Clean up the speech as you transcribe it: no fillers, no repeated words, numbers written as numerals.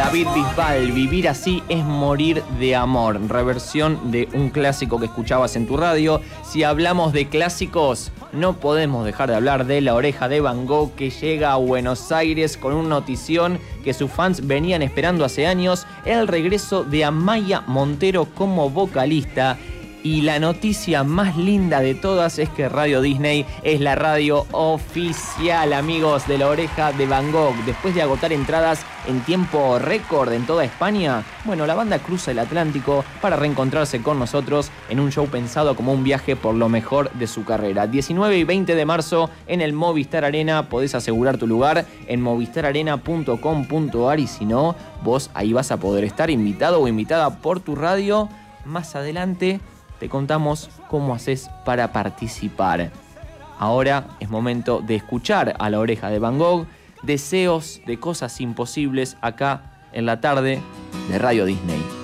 David Bisbal, Vivir así es morir de amor, reversión de un clásico que escuchabas en tu radio. Si hablamos de clásicos, no podemos dejar de hablar de La Oreja de Van Gogh, que llega a Buenos Aires con una notición que sus fans venían esperando hace años, el regreso de Amaya Montero como vocalista. Y la noticia más linda de todas es que Radio Disney es la radio oficial, amigos, de La Oreja de Van Gogh. Después de agotar entradas en tiempo récord en toda España, bueno, la banda cruza el Atlántico para reencontrarse con nosotros en un show pensado como un viaje por lo mejor de su carrera. 19 y 20 de marzo en el Movistar Arena, podés asegurar tu lugar en movistararena.com.ar y si no, vos ahí vas a poder estar invitado o invitada por tu radio. Más adelante te contamos cómo haces para participar. Ahora es momento de escuchar a La Oreja de Van Gogh, deseos de cosas imposibles acá en la tarde de Radio Disney.